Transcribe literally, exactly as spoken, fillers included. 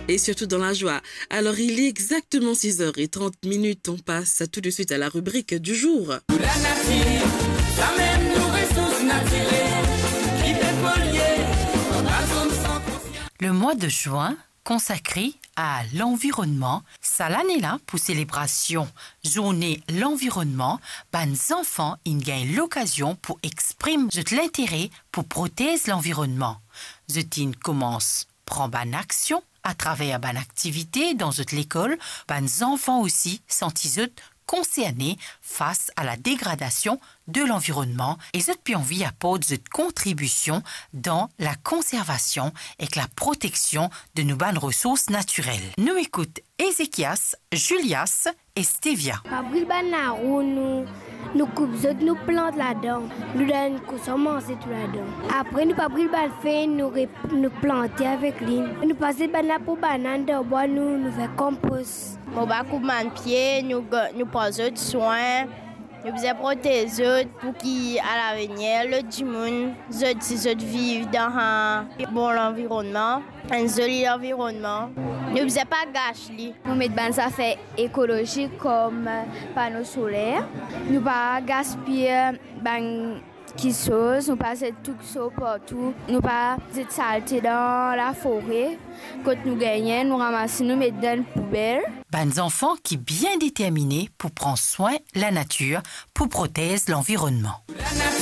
et surtout dans la joie. Alors il est exactement six heures trente minutes, on passe tout de suite à la rubrique du jour. La nature, ça même nos ressources naturelles, qui fait polluer, le mois de juin consacré à l'environnement, ça l'année là pour célébration journée l'environnement, ben enfants ils gagnent l'occasion pour exprimer l'intérêt pour protéger l'environnement. Ils commencent prendre ban action à travers ban activité dans l'école, ben enfants aussi sentent concernés face à la dégradation de l'environnement et cette puis envie apporte une contribution dans la conservation et la protection de nos bonnes ressources naturelles. Nous écoutons Ézéchias, Julias et Stevia. Après le nous nous coupons nous plantes là-dedans, nous donnons commencer tout là-dedans. Après nous pas pris le fait nous nous planter avec lui. Nous passer banane pour banane de bois nous nous faire compost. Mon bas coupe man pied, nous nous prenons soin. Nous devons protéger pour qu'à l'avenir, le dimanche, nous vivent dans un bon environnement, un joli environnement. Nous ne devons pas gâcher. Nous mettons des affaires écologiques comme panneaux solaires. Nous ne pas gaspiller qui chose, nous pas tout ça partout. Nous pas de saleté dans la forêt. Quand nous gagnons, nous ramassons, nous mettons dans la poubelle. Ben enfants qui bien déterminés pour prendre soin de la nature, pour protéger l'environnement.